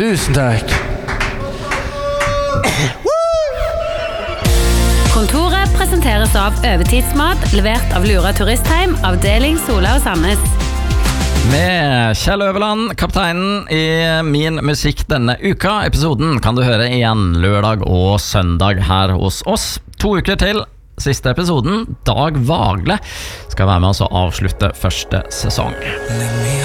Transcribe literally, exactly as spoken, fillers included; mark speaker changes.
Speaker 1: Tusen takk.
Speaker 2: Kontoret presenteres av Øvetidsmat, levert av Lura Turistheim, avdeling Sola og Sandnes.
Speaker 3: Med Kjell Øverland, kapteinen i Min Musikk denne uka. Episoden kan du høre igjen lørdag og søndag her hos oss. To uker til siste episoden. Dag Vagle skal være med oss og avslutte første sesong.